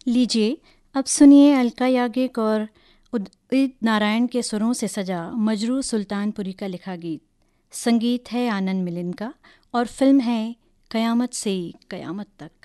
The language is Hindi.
लीजिए, अब सुनिए अलका याग्निक और उदित नारायण के सुरों से सजा मजरू सुल्तानपुरी का लिखा गीत। संगीत है आनंद मिलिन का और फिल्म है कयामत से कयामत तक।